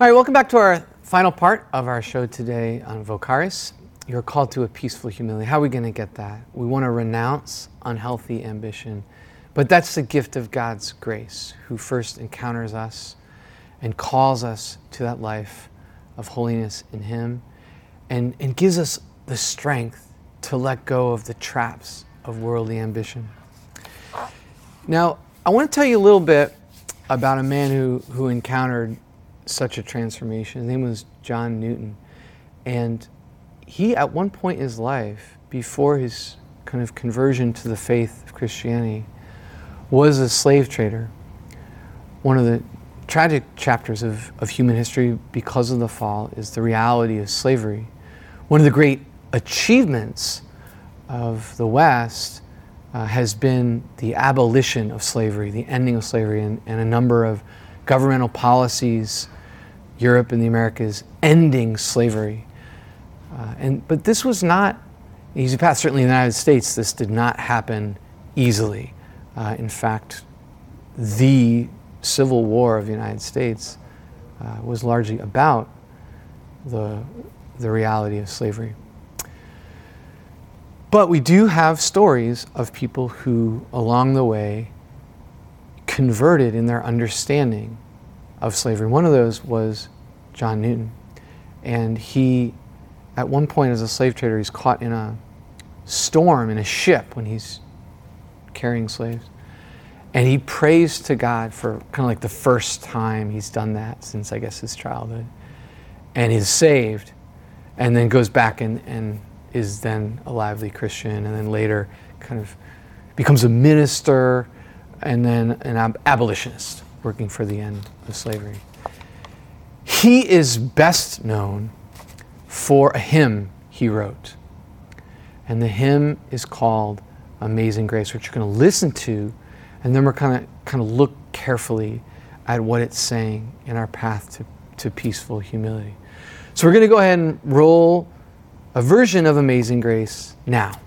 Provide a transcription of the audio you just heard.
All right, welcome back to our final part of our show today on Vocaris. You're called to a peaceful humility. How are we going to get that? We want to renounce unhealthy ambition, but that's the gift of God's grace, who first encounters us and calls us to that life of holiness in Him and gives us the strength to let go of the traps of worldly ambition. Now, I want to tell you a little bit about a man who encountered such a transformation. His name was John Newton. And he, at one point in his life, before his kind of conversion to the faith of Christianity, was a slave trader. One of the tragic chapters of human history because of the fall is the reality of slavery. One of the great achievements of the West has been the abolition of slavery, the ending of slavery, and a number of governmental policies, Europe and the Americas, ending slavery. But this was not an easy path. Certainly in the United States, this did not happen easily. In fact, the Civil War of the United States was largely about the reality of slavery. But we do have stories of people who, along the way, converted in their understanding of slavery. One of those was John Newton. And he, at one point as a slave trader, he's caught in a storm in a ship when he's carrying slaves. And he prays to God for kind of like the first time he's done that since, I guess, his childhood. And is saved, and then goes back and is then a lively Christian, and then later kind of becomes a minister, and then an abolitionist working for the end of slavery. He is best known for a hymn he wrote. And the hymn is called Amazing Grace, which you're going to listen to, and then we're kind of look carefully at what it's saying in our path to peaceful humility. So we're going to go ahead and roll a version of Amazing Grace now.